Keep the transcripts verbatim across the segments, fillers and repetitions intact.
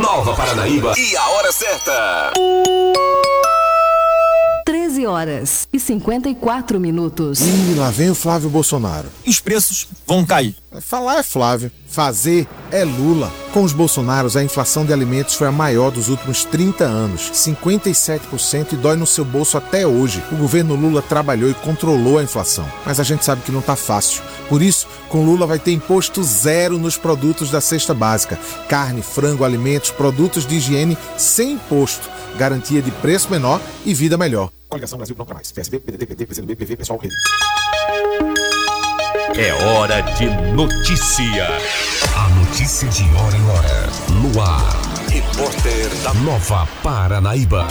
Nova Paranaíba e a hora certa. treze horas e cinquenta e quatro minutos. Ih, lá vem o Flávio Bolsonaro. Os preços vão cair. Falar é Flávio, fazer é Lula. Com os Bolsonaros, a inflação de alimentos foi a maior dos últimos trinta anos, cinquenta e sete por cento, e dói no seu bolso até hoje. O governo Lula trabalhou e controlou a inflação, mas a gente sabe que não tá fácil. Por isso, com Lula vai ter imposto zero nos produtos da cesta básica. Carne, frango, alimentos, produtos de higiene sem imposto. Garantia de preço menor e vida melhor. Coligação Brasil Pronto Mais. P S B, P D T, P T, P C do B, P V, Pessoal, Rede. É hora de notícia. A notícia de hora em hora. No ar. Repórter da Nova Paranaíba.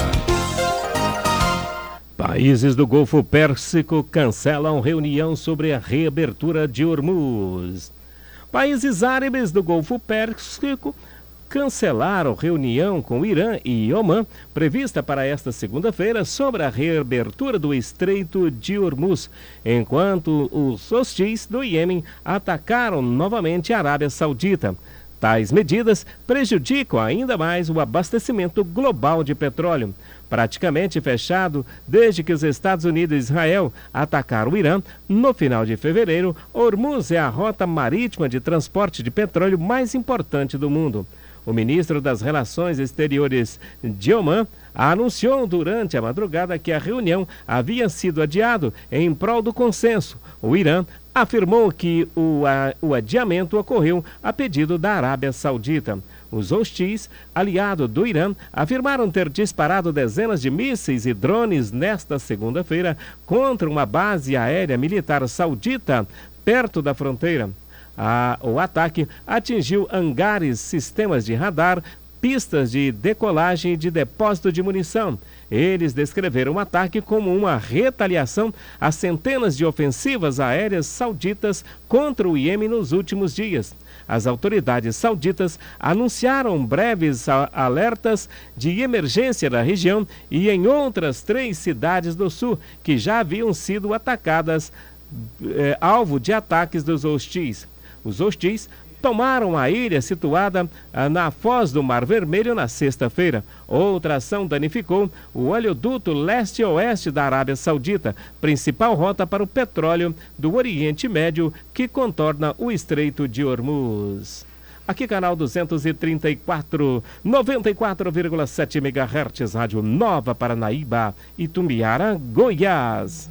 Países do Golfo Pérsico cancelam reunião sobre a reabertura de Hormuz. Países árabes do Golfo Pérsico cancelaram reunião com Irã e Omã, prevista para esta segunda-feira, sobre a reabertura do Estreito de Hormuz, enquanto os hostis do Iêmen atacaram novamente a Arábia Saudita. Tais medidas prejudicam ainda mais o abastecimento global de petróleo. Praticamente fechado desde que os Estados Unidos e Israel atacaram o Irã no final de fevereiro, Hormuz é a rota marítima de transporte de petróleo mais importante do mundo. O ministro das Relações Exteriores de Omã anunciou durante a madrugada que a reunião havia sido adiado em prol do consenso. O Irã afirmou que o, a, o adiamento ocorreu a pedido da Arábia Saudita. Os hostis, aliado do Irã, afirmaram ter disparado dezenas de mísseis e drones nesta segunda-feira contra uma base aérea militar saudita perto da fronteira. A, o ataque atingiu hangares, sistemas de radar, pistas de decolagem e de depósito de munição. Eles descreveram o ataque como uma retaliação a centenas de ofensivas aéreas sauditas contra o Iêmen nos últimos dias. As autoridades sauditas anunciaram breves alertas de emergência na região e em outras três cidades do sul, que já haviam sido atacadas, eh, alvo de ataques dos hostis. Os hostis tomaram a ilha situada ah, na foz do Mar Vermelho na sexta-feira. Outra ação danificou o oleoduto leste-oeste da Arábia Saudita, principal rota para o petróleo do Oriente Médio que contorna o Estreito de Hormuz. Aqui canal duzentos e trinta e quatro, noventa e quatro vírgula sete megahertz, Rádio Nova Paranaíba, Itumbiara, Goiás.